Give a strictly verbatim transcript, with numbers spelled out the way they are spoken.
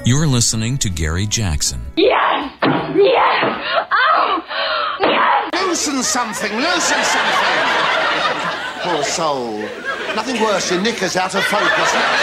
You're listening to Gary Jackson. Yes! Yes! Oh! Yes! Loosen something! Loosen something! Poor soul. Nothing worse, your knickers out of focus.